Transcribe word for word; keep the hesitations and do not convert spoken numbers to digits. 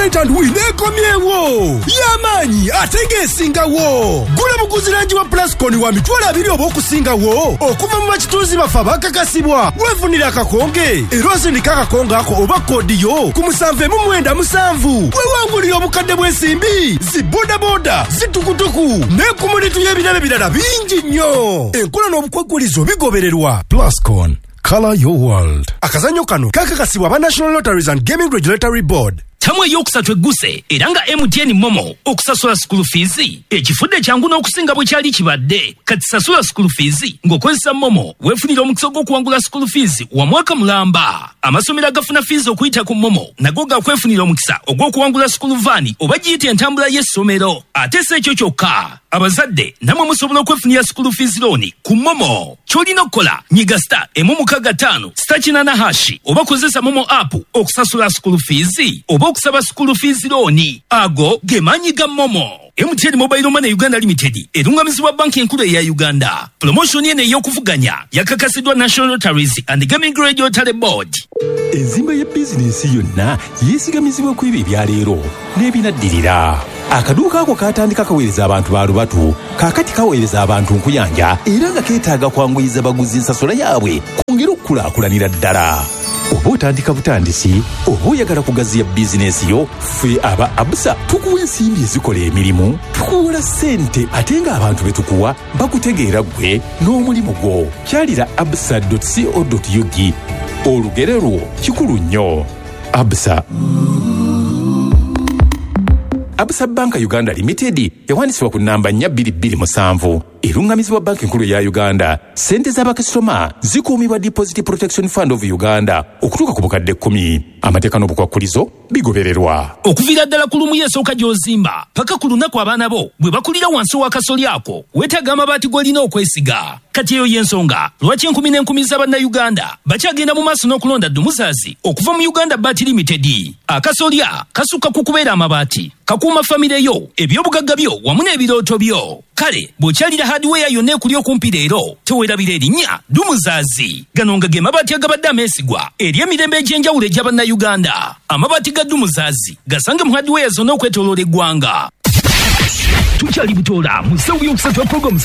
Invent and Win ekomyewo yamanyi atenge singawo gula mukuziranji wa Plascon wa mitwala abiri obokusingawo okuva mu bakituzi bafa bakakasibwa wefunira akakonge eroze nikakakonga ako oba kodiyo kumusanve mu mwenda musanvu wewangulira obukadde bw'ensimbi ziboda boda zitukutuku ne kumulitu y'ebirabe birala bingi nnyo enkola n'obukwagulizo bigobererwa. Plascon, color your world. Akazanyo kano kakakasibwa ba National Lotteries and Gaming Regulatory Board. Tamwe yokusatu eguse eranga M T N Momo okusasula school fees ekifudde kyangu n'okusinga bwe kyali kibadde kati sasula school fees ng'okozesa Momo weefunira omukisa gw'okuwangula school fees wa mwaka mulamba. Amasomero agafuna fees okuyita ku Momo nago gakwefunira omukisa ogw'okuwangula school van oba giyita entambula y'essomero ate si ekyo kyokka abazadde namwe musobola okwefunira school fees loan ku Momo. Kyolina okukola nyiga star emu mukaga ttaano star kinana hashi oba kozesa Momo app okusasula school fees oba okusaba school fees loan ago gemanyi ga Momo. M T N Mobile Money Uganda Limited erungamizibwa banki enkulu ya Uganda. Promotion yene ey'okuvuganya yakakasidwa National Lotteries and Gaming Regulatory Board. Enzimba ya business yonna yesigamizibwa ku ebyo byaleero n'ebinaddirira. Akaduuka ako katandika kaweereza abantu ba lubatu kaakati kaweereza abantu nkuyanja era nga keetaaga kwanguyiza baguzi nsasula yaabwe kwongera okukulaakulanira ddala. Oba otandika butandisi oba oyagala kugaziya bizinesi yo ffe aba Absa tukuwa ensimbi ezikola emirimu tukuwola ssente ate nga abantu be tukuwa bakutegeera ggwe n'omulimu gwo. Kyalira absa dot co dot u g olugero lwo kikulu nnyo. Absa Absa Banka Uganda Limited yawanisibwa ku namba nnya bbiri bbiri musanvu erungamizibwa banki enkulu ya Uganda. Sente z'abakasitoma zikuumibwa Deposit Protection Fund of Uganda okutuuka ku bukadde kkumi. Amateeka n'obukwakulizo bigobererwa. Okuviira ddala ku lumu y'esooka gy'ozimba paka ku lunaku abaana bo bwe bakulira wansi w'akasoli ako weetaaga amabaati g'olina okwesiga. Kati eyo y'ensonga lwaki enkumi n'enkumi z'Abannayuganda bakyagenda mu maaso n'okulonda Dumuzazi okuva mu Uganda Bat Limited. Akasolya kasukka ku kubeera amabaati kakuuma famire yo ebyobugagga byo wamu n'ebirooto byo. Kale bw'okyalira hardware yonna ekuli okumpi leero teweerabira erinnya Dumuzazi. Gano nga ge mabaati agabadde ameesigwa eri emirembe egy'enjawulo egy'Abannayuganda. Amabaati ga Dumuzazi gasange mu hardware zonna okwetooloola eggwanga. Tukyali Butola mu ssaawa y'okusatu ya program